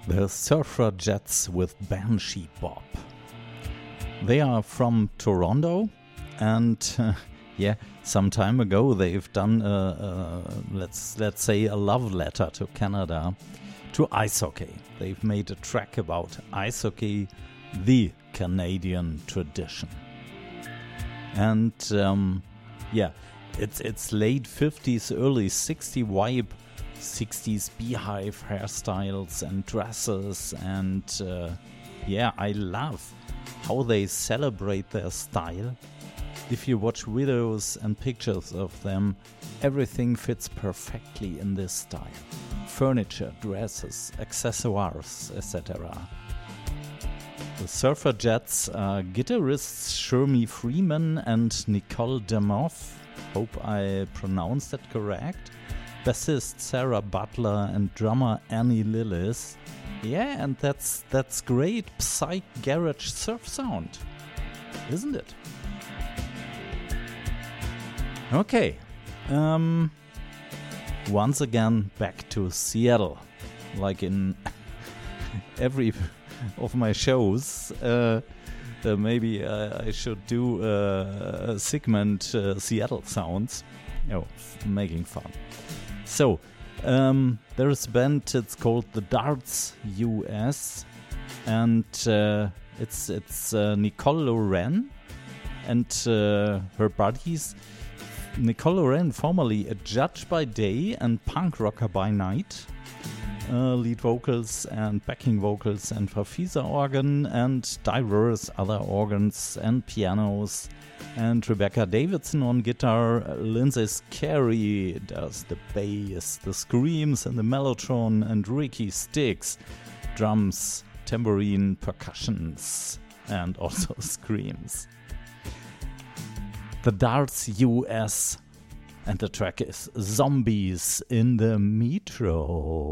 The Surfrajettes with Banshee Bob. They are from Toronto, and some time ago they've done let's say a love letter to Canada, to ice hockey. They've made a track about ice hockey, the Canadian tradition. And it's late 50s, early 60s vibe, 60s beehive hairstyles and dresses, and I love how they celebrate their style. If you watch videos and pictures of them, everything fits perfectly in this style. Furniture, dresses, accessoires, etc. The Surfrajettes are guitarists Shermie Freeman and Nicole Demoff. Hope I pronounced that correct. Bassist Sarah Butler and drummer Annie Lillis. Yeah, and that's great psych garage surf sound, isn't it? Okay, once again back to Seattle, like in every of my shows. Maybe I should do a segment Seattle sounds, making fun. So there's a band. It's called the Darts US, and it's Nicole Loren and her buddies. Nicole Loren, formerly a judge by day and punk rocker by night. Lead vocals and backing vocals and Farfisa organ and diverse other organs and pianos. And Rebecca Davidson on guitar. Lindsay Carey does the bass, the screams and the mellotron, and Ricky Sticks drums, tambourine, percussions, and also screams. The Darts US, and the track is Zombies in the Metro.